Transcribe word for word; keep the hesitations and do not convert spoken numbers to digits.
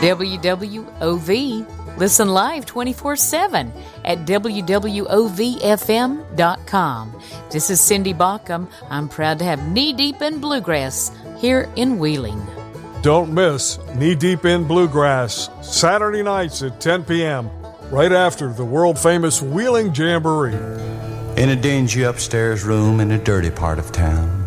W W O V. Listen live twenty-four seven at W W O V F M dot com. This is Cindy Baucom. I'm proud to have Knee Deep in Bluegrass here in Wheeling. Don't miss Knee Deep in Bluegrass, Saturday nights at ten p.m., right after the world-famous Wheeling Jamboree. In a dingy upstairs room in a dirty part of town,